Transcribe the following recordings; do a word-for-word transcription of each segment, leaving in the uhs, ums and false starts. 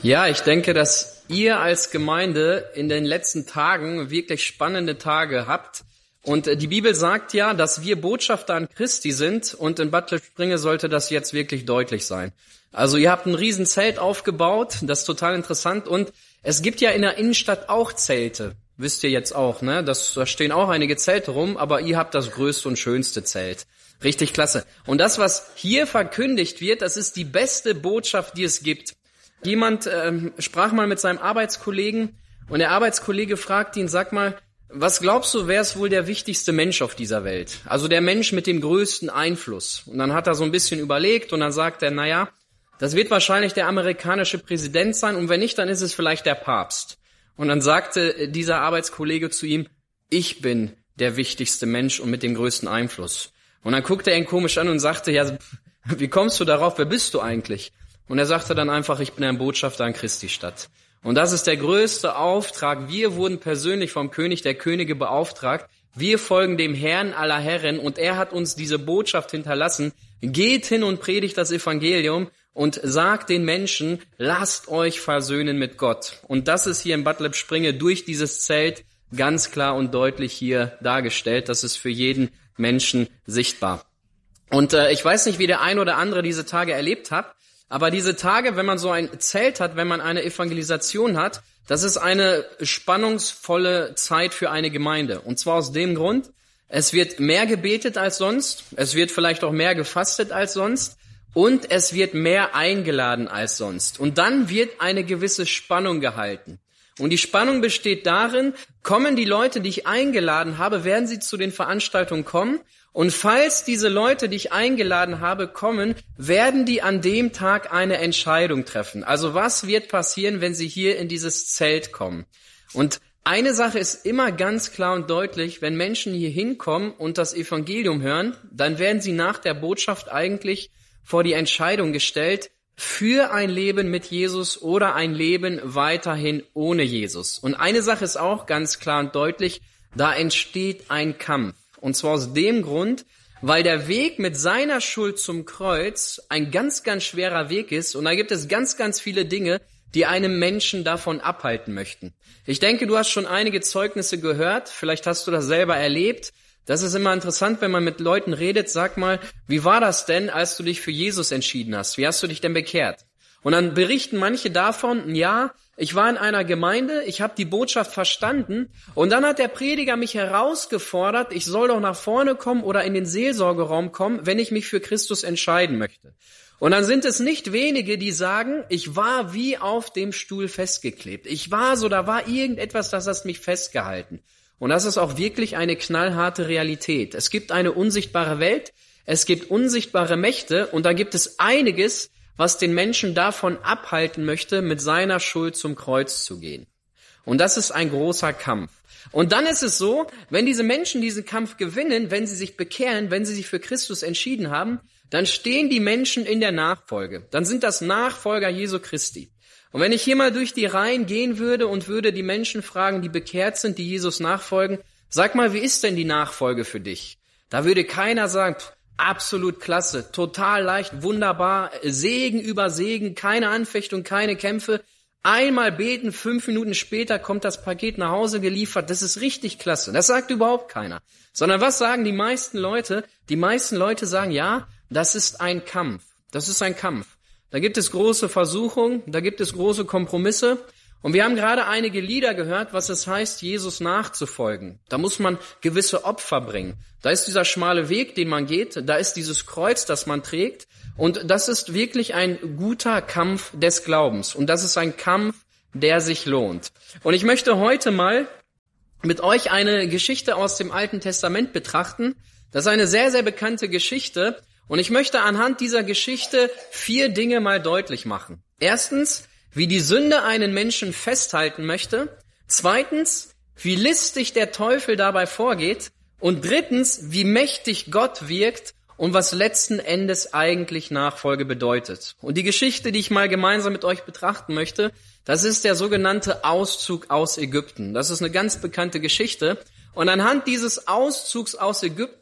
Ja, ich denke, dass ihr als Gemeinde in den letzten Tagen wirklich spannende Tage habt. Und die Bibel sagt ja, dass wir Botschafter an Christi sind, und in Bad Lippspringe sollte das jetzt wirklich deutlich sein. Also ihr habt ein riesen Zelt aufgebaut, das ist total interessant, und es gibt ja in der Innenstadt auch Zelte. Wisst ihr jetzt auch, ne? Das, da stehen auch einige Zelte rum, aber ihr habt das größte und schönste Zelt. Richtig klasse. Und das, was hier verkündigt wird, das ist die beste Botschaft, die es gibt. Jemand ähm, sprach mal mit seinem Arbeitskollegen, und der Arbeitskollege fragt ihn, sag mal, was glaubst du, wer ist wohl der wichtigste Mensch auf dieser Welt? Also der Mensch mit dem größten Einfluss. Und dann hat er so ein bisschen überlegt und dann sagt er, na ja, das wird wahrscheinlich der amerikanische Präsident sein, und wenn nicht, dann ist es vielleicht der Papst. Und dann sagte dieser Arbeitskollege zu ihm, ich bin der wichtigste Mensch und mit dem größten Einfluss. Und dann guckte er ihn komisch an und sagte, ja, wie kommst du darauf, wer bist du eigentlich? Und er sagte dann einfach, ich bin ein Botschafter an Christi Stadt. Und das ist der größte Auftrag. Wir wurden persönlich vom König der Könige beauftragt. Wir folgen dem Herrn aller Herren, und er hat uns diese Botschaft hinterlassen. Geht hin und predigt das Evangelium und sagt den Menschen, lasst euch versöhnen mit Gott. Und das ist hier in Bad Lippspringe durch dieses Zelt ganz klar und deutlich hier dargestellt. Das ist für jeden Menschen sichtbar. Und äh, ich weiß nicht, wie der ein oder andere diese Tage erlebt hat, aber diese Tage, wenn man so ein Zelt hat, wenn man eine Evangelisation hat, das ist eine spannungsvolle Zeit für eine Gemeinde. Und zwar aus dem Grund, es wird mehr gebetet als sonst, es wird vielleicht auch mehr gefastet als sonst, und es wird mehr eingeladen als sonst. Und dann wird eine gewisse Spannung gehalten. Und die Spannung besteht darin, kommen die Leute, die ich eingeladen habe, werden sie zu den Veranstaltungen kommen? Und falls diese Leute, die ich eingeladen habe, kommen, werden die an dem Tag eine Entscheidung treffen. Also was wird passieren, wenn sie hier in dieses Zelt kommen? Und eine Sache ist immer ganz klar und deutlich, wenn Menschen hier hinkommen und das Evangelium hören, dann werden sie nach der Botschaft eigentlich vor die Entscheidung gestellt, für ein Leben mit Jesus oder ein Leben weiterhin ohne Jesus. Und eine Sache ist auch ganz klar und deutlich, da entsteht ein Kampf. Und zwar aus dem Grund, weil der Weg mit seiner Schuld zum Kreuz ein ganz, ganz schwerer Weg ist. Und da gibt es ganz, ganz viele Dinge, die einem Menschen davon abhalten möchten. Ich denke, du hast schon einige Zeugnisse gehört. Vielleicht hast du das selber erlebt. Das ist immer interessant, wenn man mit Leuten redet. Sag mal, wie war das denn, als du dich für Jesus entschieden hast? Wie hast du dich denn bekehrt? Und dann berichten manche davon, ja, ich war in einer Gemeinde, ich habe die Botschaft verstanden, und dann hat der Prediger mich herausgefordert, ich soll doch nach vorne kommen oder in den Seelsorgeraum kommen, wenn ich mich für Christus entscheiden möchte. Und dann sind es nicht wenige, die sagen, ich war wie auf dem Stuhl festgeklebt. Ich war so, da war irgendetwas, das hat mich festgehalten. Und das ist auch wirklich eine knallharte Realität. Es gibt eine unsichtbare Welt, es gibt unsichtbare Mächte, und da gibt es einiges, was den Menschen davon abhalten möchte, mit seiner Schuld zum Kreuz zu gehen. Und das ist ein großer Kampf. Und dann ist es so, wenn diese Menschen diesen Kampf gewinnen, wenn sie sich bekehren, wenn sie sich für Christus entschieden haben, dann stehen die Menschen in der Nachfolge. Dann sind das Nachfolger Jesu Christi. Und wenn ich hier mal durch die Reihen gehen würde und würde die Menschen fragen, die bekehrt sind, die Jesus nachfolgen, sag mal, wie ist denn die Nachfolge für dich? Da würde keiner sagen, absolut klasse, total leicht, wunderbar, Segen über Segen, keine Anfechtung, keine Kämpfe. Einmal beten, fünf Minuten später kommt das Paket nach Hause geliefert. Das ist richtig klasse. Das sagt überhaupt keiner. Sondern was sagen die meisten Leute? Die meisten Leute sagen, ja, das ist ein Kampf. Das ist ein Kampf. Da gibt es große Versuchungen, da gibt es große Kompromisse. Und wir haben gerade einige Lieder gehört, was es heißt, Jesus nachzufolgen. Da muss man gewisse Opfer bringen. Da ist dieser schmale Weg, den man geht. Da ist dieses Kreuz, das man trägt. Und das ist wirklich ein guter Kampf des Glaubens. Und das ist ein Kampf, der sich lohnt. Und ich möchte heute mal mit euch eine Geschichte aus dem Alten Testament betrachten. Das ist eine sehr, sehr bekannte Geschichte. Und ich möchte anhand dieser Geschichte vier Dinge mal deutlich machen. Erstens, wie die Sünde einen Menschen festhalten möchte. Zweitens, wie listig der Teufel dabei vorgeht. Und drittens, wie mächtig Gott wirkt und was letzten Endes eigentlich Nachfolge bedeutet. Und die Geschichte, die ich mal gemeinsam mit euch betrachten möchte, das ist der sogenannte Auszug aus Ägypten. Das ist eine ganz bekannte Geschichte. Und anhand dieses Auszugs aus Ägypten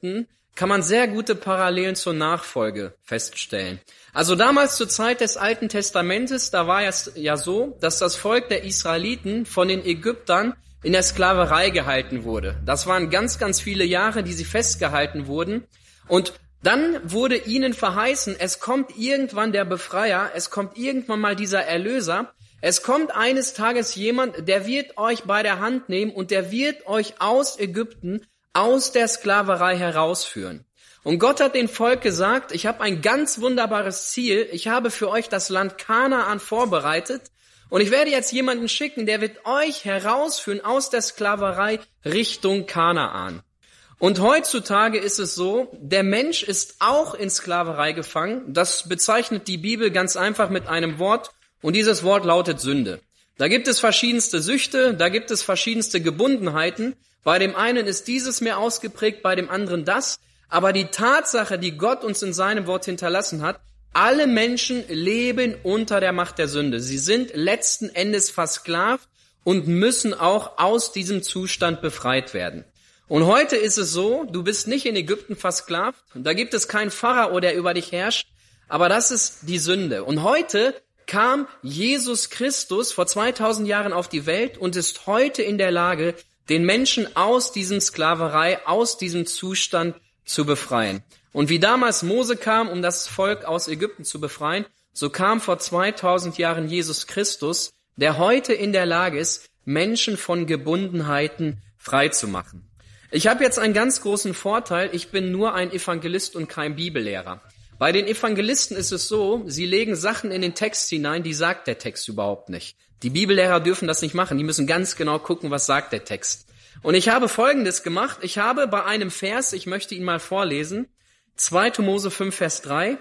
kann man sehr gute Parallelen zur Nachfolge feststellen. Also damals zur Zeit des Alten Testamentes, da war es ja so, dass das Volk der Israeliten von den Ägyptern in der Sklaverei gehalten wurde. Das waren ganz, ganz viele Jahre, die sie festgehalten wurden. Und dann wurde ihnen verheißen, es kommt irgendwann der Befreier, es kommt irgendwann mal dieser Erlöser, es kommt eines Tages jemand, der wird euch bei der Hand nehmen und der wird euch aus Ägypten, aus der Sklaverei herausführen. Und Gott hat dem Volk gesagt, ich habe ein ganz wunderbares Ziel, ich habe für euch das Land Kanaan vorbereitet und ich werde jetzt jemanden schicken, der wird euch herausführen aus der Sklaverei Richtung Kanaan. Und heutzutage ist es so, der Mensch ist auch in Sklaverei gefangen. Das bezeichnet die Bibel ganz einfach mit einem Wort und dieses Wort lautet Sünde. Da gibt es verschiedenste Süchte, da gibt es verschiedenste Gebundenheiten. Bei dem einen ist dieses mehr ausgeprägt, bei dem anderen das. Aber die Tatsache, die Gott uns in seinem Wort hinterlassen hat, alle Menschen leben unter der Macht der Sünde. Sie sind letzten Endes versklavt und müssen auch aus diesem Zustand befreit werden. Und heute ist es so, du bist nicht in Ägypten versklavt, da gibt es keinen Pharao, der über dich herrscht, aber das ist die Sünde. Und heute kam Jesus Christus vor zweitausend Jahren auf die Welt und ist heute in der Lage, den Menschen aus diesem Sklaverei, aus diesem Zustand zu befreien. Und wie damals Mose kam, um das Volk aus Ägypten zu befreien, so kam vor zweitausend Jahren Jesus Christus, der heute in der Lage ist, Menschen von Gebundenheiten frei zu machen. Ich habe jetzt einen ganz großen Vorteil, ich bin nur ein Evangelist und kein Bibellehrer. Bei den Evangelisten ist es so, sie legen Sachen in den Text hinein, die sagt der Text überhaupt nicht. Die Bibellehrer dürfen das nicht machen, die müssen ganz genau gucken, was sagt der Text. Und ich habe Folgendes gemacht, ich habe bei einem Vers, ich möchte ihn mal vorlesen, zweiter Mose fünf, Vers drei,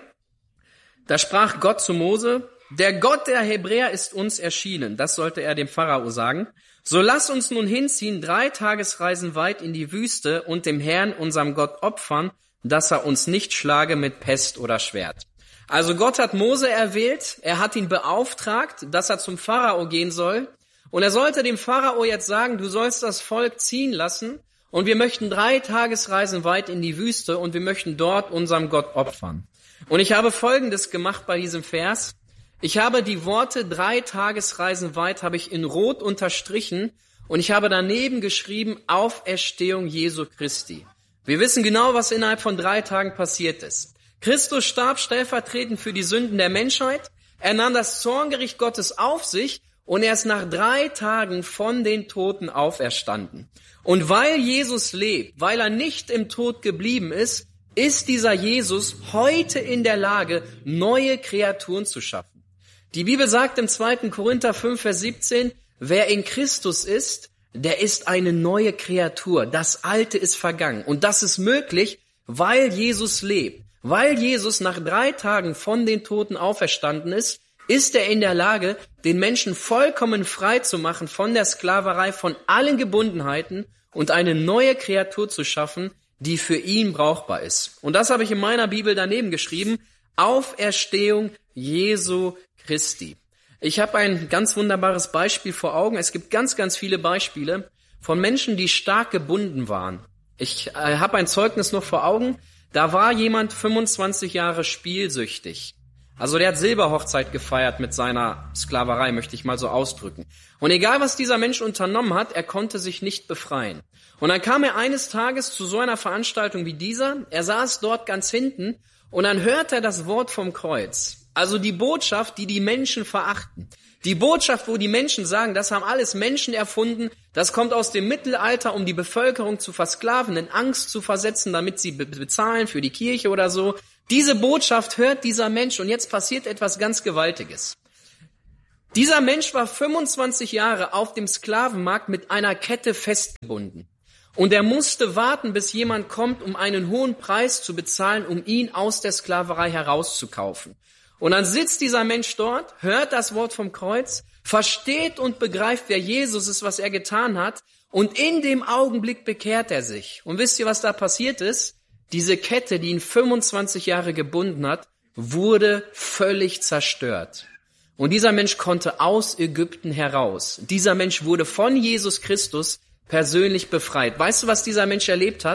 da sprach Gott zu Mose, der Gott der Hebräer ist uns erschienen, das sollte er dem Pharao sagen, so lass uns nun hinziehen, drei Tagesreisen weit in die Wüste und dem Herrn, unserem Gott, opfern, dass er uns nicht schlage mit Pest oder Schwert. Also Gott hat Mose erwählt, er hat ihn beauftragt, dass er zum Pharao gehen soll. Und er sollte dem Pharao jetzt sagen, du sollst das Volk ziehen lassen und wir möchten drei Tagesreisen weit in die Wüste und wir möchten dort unserem Gott opfern. Und ich habe Folgendes gemacht bei diesem Vers. Ich habe die Worte drei Tagesreisen weit habe ich in Rot unterstrichen und ich habe daneben geschrieben Auferstehung Jesu Christi. Wir wissen genau, was innerhalb von drei Tagen passiert ist. Christus starb stellvertretend für die Sünden der Menschheit. Er nahm das Zorngericht Gottes auf sich und er ist nach drei Tagen von den Toten auferstanden. Und weil Jesus lebt, weil er nicht im Tod geblieben ist, ist dieser Jesus heute in der Lage, neue Kreaturen zu schaffen. Die Bibel sagt im zweiten Korinther fünf, Vers siebzehn, wer in Christus ist, der ist eine neue Kreatur. Das Alte ist vergangen. Und das ist möglich, weil Jesus lebt. Weil Jesus nach drei Tagen von den Toten auferstanden ist, ist er in der Lage, den Menschen vollkommen frei zu machen von der Sklaverei, von allen Gebundenheiten und eine neue Kreatur zu schaffen, die für ihn brauchbar ist. Und das habe ich in meiner Bibel daneben geschrieben. Auferstehung Jesu Christi. Ich habe ein ganz wunderbares Beispiel vor Augen. Es gibt ganz, ganz viele Beispiele von Menschen, die stark gebunden waren. Ich äh, habe ein Zeugnis noch vor Augen. Da war jemand fünfundzwanzig Jahre spielsüchtig. Also der hat Silberhochzeit gefeiert mit seiner Sklaverei, möchte ich mal so ausdrücken. Und egal, was dieser Mensch unternommen hat, er konnte sich nicht befreien. Und dann kam er eines Tages zu so einer Veranstaltung wie dieser. Er saß dort ganz hinten und dann hört er das Wort vom Kreuz. Also die Botschaft, die die Menschen verachten. Die Botschaft, wo die Menschen sagen, das haben alles Menschen erfunden, das kommt aus dem Mittelalter, um die Bevölkerung zu versklaven, in Angst zu versetzen, damit sie be- bezahlen für die Kirche oder so. Diese Botschaft hört dieser Mensch und jetzt passiert etwas ganz Gewaltiges. Dieser Mensch war fünfundzwanzig Jahre auf dem Sklavenmarkt mit einer Kette festgebunden. Und er musste warten, bis jemand kommt, um einen hohen Preis zu bezahlen, um ihn aus der Sklaverei herauszukaufen. Und dann sitzt dieser Mensch dort, hört das Wort vom Kreuz, versteht und begreift, wer Jesus ist, was er getan hat. Und in dem Augenblick bekehrt er sich. Und wisst ihr, was da passiert ist? Diese Kette, die ihn fünfundzwanzig Jahre gebunden hat, wurde völlig zerstört. Und dieser Mensch konnte aus Ägypten heraus. Dieser Mensch wurde von Jesus Christus persönlich befreit. Weißt du, was dieser Mensch erlebt hat?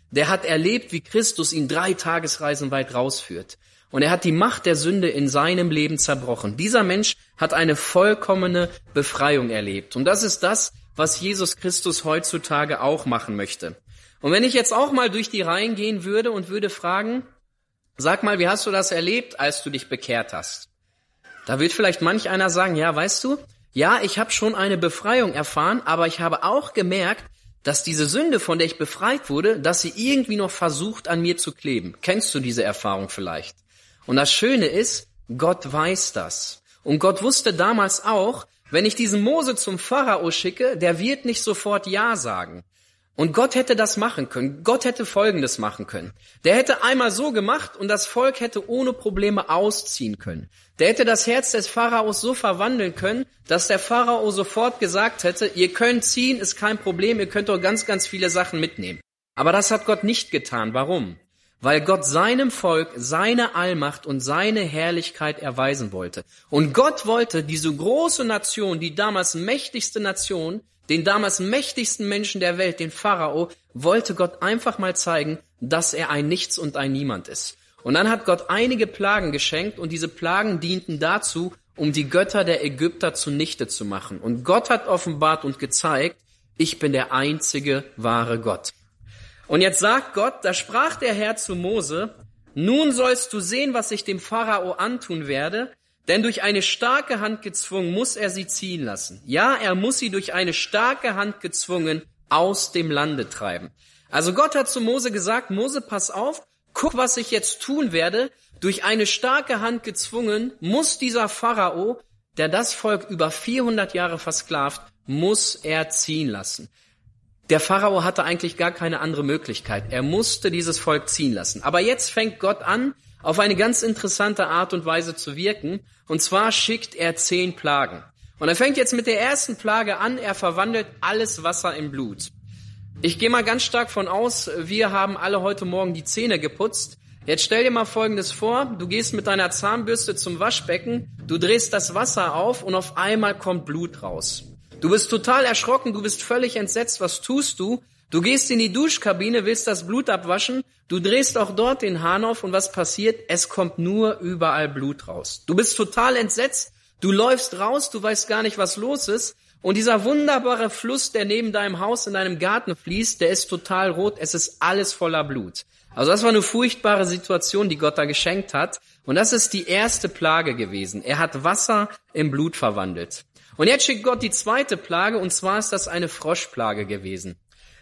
Der hat erlebt, wie Christus ihn drei Tagesreisen weit rausführt. Und er hat die Macht der Sünde in seinem Leben zerbrochen. Dieser Mensch hat eine vollkommene Befreiung erlebt. Und das ist das, was Jesus Christus heutzutage auch machen möchte. Und wenn ich jetzt auch mal durch die Reihen gehen würde und würde fragen, sag mal, wie hast du das erlebt, als du dich bekehrt hast? Da wird vielleicht manch einer sagen, ja, weißt du, ja, ich habe schon eine Befreiung erfahren, aber ich habe auch gemerkt, dass diese Sünde, von der ich befreit wurde, dass sie irgendwie noch versucht, an mir zu kleben. Kennst du diese Erfahrung vielleicht? Und das Schöne ist, Gott weiß das. Und Gott wusste damals auch, wenn ich diesen Mose zum Pharao schicke, der wird nicht sofort Ja sagen. Und Gott hätte das machen können. Gott hätte Folgendes machen können. Der hätte einmal so gemacht und das Volk hätte ohne Probleme ausziehen können. Der hätte das Herz des Pharaos so verwandeln können, dass der Pharao sofort gesagt hätte, ihr könnt ziehen, ist kein Problem, ihr könnt doch ganz, ganz viele Sachen mitnehmen. Aber das hat Gott nicht getan. Warum? Weil Gott seinem Volk seine Allmacht und seine Herrlichkeit erweisen wollte. Und Gott wollte diese große Nation, die damals mächtigste Nation, den damals mächtigsten Menschen der Welt, den Pharao, wollte Gott einfach mal zeigen, dass er ein Nichts und ein Niemand ist. Und dann hat Gott einige Plagen geschenkt und diese Plagen dienten dazu, um die Götter der Ägypter zunichte zu machen. Und Gott hat offenbart und gezeigt, ich bin der einzige wahre Gott. Und jetzt sagt Gott, da sprach der Herr zu Mose, nun sollst du sehen, was ich dem Pharao antun werde, denn durch eine starke Hand gezwungen muss er sie ziehen lassen. Ja, er muss sie durch eine starke Hand gezwungen aus dem Lande treiben. Also Gott hat zu Mose gesagt, Mose, pass auf, guck, was ich jetzt tun werde. Durch eine starke Hand gezwungen muss dieser Pharao, der das Volk über vierhundert Jahre versklavt, muss er ziehen lassen. Der Pharao hatte eigentlich gar keine andere Möglichkeit. Er musste dieses Volk ziehen lassen. Aber jetzt fängt Gott an, auf eine ganz interessante Art und Weise zu wirken. Und zwar schickt er zehn Plagen. Und er fängt jetzt mit der ersten Plage an. Er verwandelt alles Wasser in Blut. Ich gehe mal ganz stark von aus, wir haben alle heute Morgen die Zähne geputzt. Jetzt stell dir mal Folgendes vor. Du gehst mit deiner Zahnbürste zum Waschbecken. Du drehst das Wasser auf und auf einmal kommt Blut raus. Du bist total erschrocken. Du bist völlig entsetzt. Was tust du? Du gehst in die Duschkabine, willst das Blut abwaschen, du drehst auch dort den Hahn auf und was passiert? Es kommt nur überall Blut raus. Du bist total entsetzt, du läufst raus, du weißt gar nicht, was los ist und dieser wunderbare Fluss, der neben deinem Haus in deinem Garten fließt, der ist total rot, es ist alles voller Blut. Also das war eine furchtbare Situation, die Gott da geschenkt hat und das ist die erste Plage gewesen. Er hat Wasser in Blut verwandelt. Und jetzt schickt Gott die zweite Plage und zwar ist das eine Froschplage gewesen.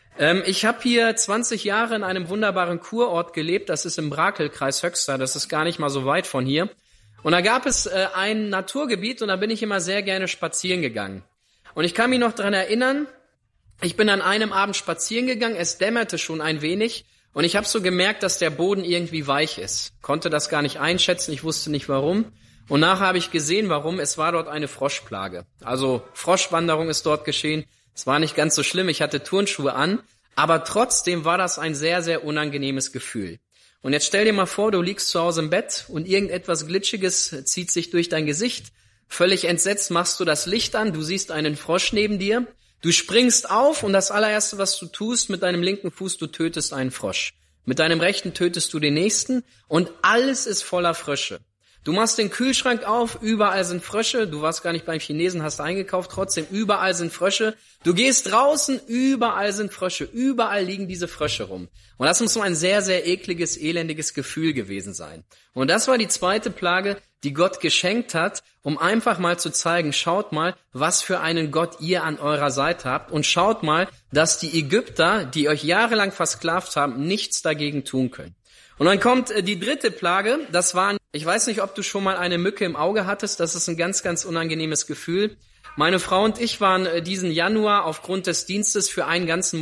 Ich habe hier zwanzig Jahre in einem wunderbaren Kurort gelebt, das ist im Brakel-Kreis Höxter, das ist gar nicht mal so weit von hier. Und da gab es äh, ein Naturgebiet und da bin ich immer sehr gerne spazieren gegangen. Und ich kann mich noch dran erinnern, ich bin an einem Abend spazieren gegangen, es dämmerte schon ein wenig und ich habe so gemerkt, dass der Boden irgendwie weich ist. Konnte das gar nicht einschätzen, ich wusste nicht warum. Und nachher habe ich gesehen, warum, es war dort eine Froschplage. Also Froschwanderung ist dort geschehen. Es war nicht ganz so schlimm, ich hatte Turnschuhe an, aber trotzdem war das ein sehr, sehr unangenehmes Gefühl. Und jetzt stell dir mal vor, du liegst zu Hause im Bett und irgendetwas Glitschiges zieht sich durch dein Gesicht. Völlig entsetzt machst du das Licht an, du siehst einen Frosch neben dir, du springst auf und das allererste, was du tust, mit deinem linken Fuß, du tötest einen Frosch. Mit deinem rechten tötest du den nächsten und alles ist voller Frösche. Du machst den Kühlschrank auf, überall sind Frösche, du warst gar nicht beim Chinesen, hast eingekauft, trotzdem überall sind Frösche. Du gehst draußen, überall sind Frösche, überall liegen diese Frösche rum. Und das muss so ein sehr, sehr ekliges, elendiges Gefühl gewesen sein. Und das war die zweite Plage, die Gott geschenkt hat, um einfach mal zu zeigen, schaut mal, was für einen Gott ihr an eurer Seite habt und schaut mal, dass die Ägypter, die euch jahrelang versklavt haben, nichts dagegen tun können. Und dann kommt die dritte Plage, das waren, ich weiß nicht, ob du schon mal eine Mücke im Auge hattest, das ist ein ganz, ganz unangenehmes Gefühl. Meine Frau und ich waren diesen Januar aufgrund des Dienstes für einen ganzen